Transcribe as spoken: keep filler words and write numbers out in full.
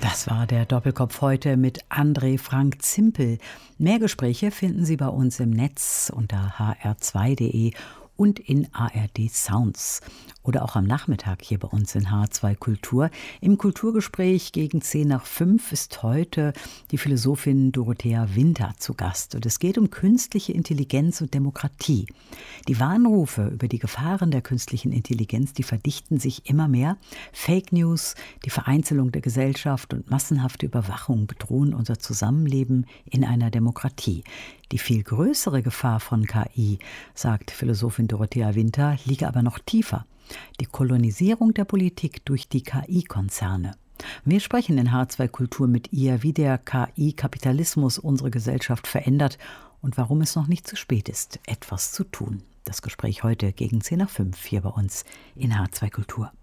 Das war der Doppelkopf heute mit André Frank Zimpel. Mehr Gespräche finden Sie bei uns im Netz unter h r zwei punkt d e und in A R D Sounds. Oder auch am Nachmittag hier bei uns in H zwei Kultur. Im Kulturgespräch gegen zehn nach fünf ist heute die Philosophin Dorothea Winter zu Gast. Und es geht um künstliche Intelligenz und Demokratie. Die Warnrufe über die Gefahren der künstlichen Intelligenz, die verdichten sich immer mehr. Fake News, die Vereinzelung der Gesellschaft und massenhafte Überwachung bedrohen unser Zusammenleben in einer Demokratie. Die viel größere Gefahr von K I, sagt Philosophin Dorothea Winter, liege aber noch tiefer. Die Kolonisierung der Politik durch die K I-Konzerne. Wir sprechen in H zwei Kultur mit ihr, wie der K I-Kapitalismus unsere Gesellschaft verändert und warum es noch nicht zu spät ist, etwas zu tun. Das Gespräch heute gegen zehn nach fünf hier bei uns in H zwei Kultur.